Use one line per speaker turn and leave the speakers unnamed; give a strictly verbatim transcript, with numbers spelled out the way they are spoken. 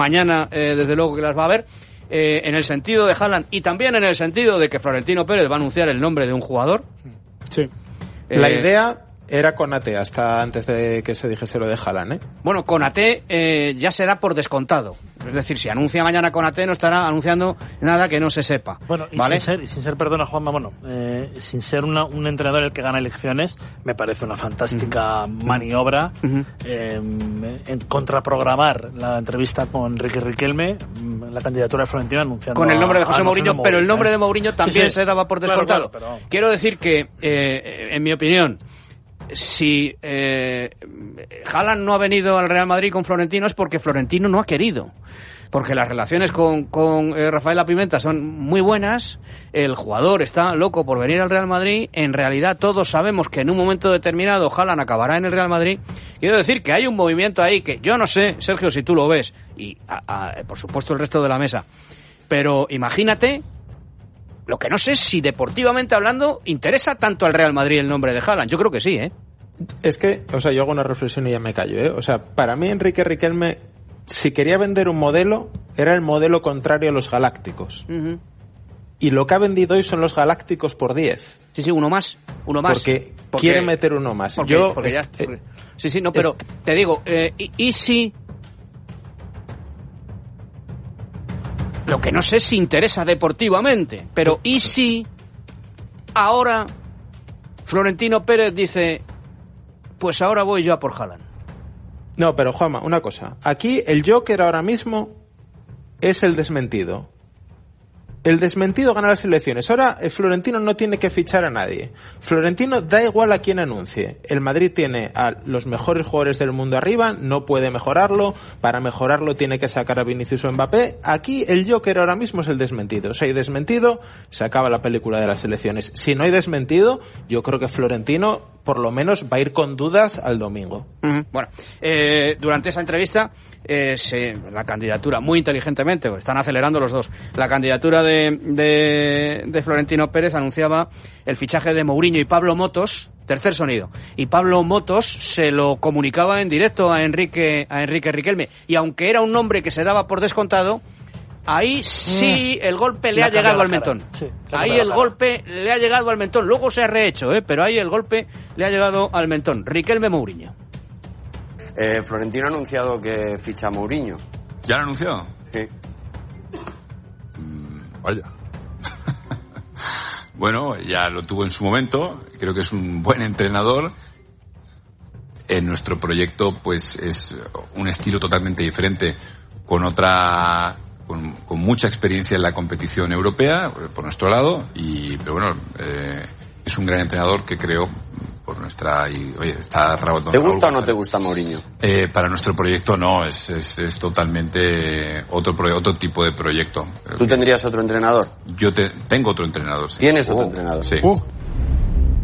mañana eh, desde luego que las va a ver, eh, en el sentido de Haaland y también en el sentido de que Florentino Pérez va a anunciar el nombre de un jugador.
Sí.
Eh,
La idea era Konaté hasta antes de que se dijese lo de Haaland, ¿eh?
Bueno, Konaté eh, ya se da por descontado. Es decir, si anuncia mañana Konaté no estará anunciando nada que no se sepa.
Bueno, y
¿vale?
sin ser, y sin ser, perdona Juanma, bueno, eh, sin ser una, un entrenador el que gana elecciones, me parece una fantástica uh-huh. maniobra uh-huh. eh, en contraprogramar la entrevista con Enrique Riquelme, la candidatura de Florentino anunciando...
Con el nombre de José
a,
Mourinho,
a
pero el nombre
¿eh?
de Mourinho también
sí, sí.
se daba por descontado.
Claro, claro, pero...
Quiero decir que, eh, en mi opinión, si eh, Haaland no ha venido al Real Madrid con Florentino es porque Florentino no ha querido. Porque las relaciones con, con eh, Rafael La Pimenta son muy buenas, el jugador está loco por venir al Real Madrid, en realidad todos sabemos que en un momento determinado Haaland acabará en el Real Madrid. Quiero decir que hay un movimiento ahí que yo no sé, Sergio, si tú lo ves, y a, a, por supuesto el resto de la mesa, pero imagínate, lo que no sé es si deportivamente hablando interesa tanto al Real Madrid el nombre de Haaland. Yo creo que sí, ¿eh?
Es que, o sea, yo hago una reflexión y ya me callo, ¿eh? O sea, para mí Enrique Riquelme, si quería vender un modelo, era el modelo contrario a los galácticos. Uh-huh. Y lo que ha vendido hoy son los galácticos por diez.
Sí, sí, uno más, uno más.
Porque,
porque
quiere meter uno más.
Porque,
yo,
porque ya,
eh,
porque, sí, sí, no, pero eh, te digo, eh, y, y si... Lo que no sé si interesa deportivamente, pero ¿y si ahora Florentino Pérez dice, pues ahora voy yo a por Haaland?
No, pero Juanma, una cosa. Aquí el Joker ahora mismo es el desmentido. El desmentido gana las elecciones. Ahora el Florentino no tiene que fichar a nadie. Florentino da igual a quién anuncie. El Madrid tiene a los mejores jugadores del mundo arriba, no puede mejorarlo. Para mejorarlo tiene que sacar a Vinicius o Mbappé. Aquí el Joker ahora mismo es el desmentido. Si hay desmentido, se acaba la película de las elecciones. Si no hay desmentido, yo creo que Florentino por lo menos va a ir con dudas al domingo.
Uh-huh. Bueno, eh, durante esa entrevista eh, se, la candidatura, muy inteligentemente, están acelerando los dos, la candidatura de, de, de Florentino Pérez anunciaba el fichaje de Mourinho y Pablo Motos, tercer sonido, y Pablo Motos se lo comunicaba en directo a Enrique, a Enrique Riquelme, y aunque era un nombre que se daba por descontado, ahí sí el golpe le ha llegado al mentón. Sí, ahí el golpe le ha llegado al mentón. Luego se ha rehecho, ¿eh? Pero ahí el golpe le ha llegado al mentón. Riquelme Mourinho.
Eh, Florentino ha anunciado que ficha a Mourinho.
¿Ya lo ha anunciado?
Sí.
Mm, vaya. Bueno, ya lo tuvo en su momento. Creo que es un buen entrenador. En nuestro proyecto, pues, es un estilo totalmente diferente, con otra... Con, con mucha experiencia en la competición europea, por nuestro lado, y pero bueno, eh, es un gran entrenador que creo, por nuestra... Y, oye, está Raúl,
¿Te gusta Raúl, o no te gusta Mourinho?
Eh, para nuestro proyecto no, es, es, es totalmente otro otro tipo de proyecto.
¿Tú tendrías otro entrenador?
Yo te, tengo otro entrenador, sí.
¿Tienes otro
oh,
entrenador?
Sí.
Uh.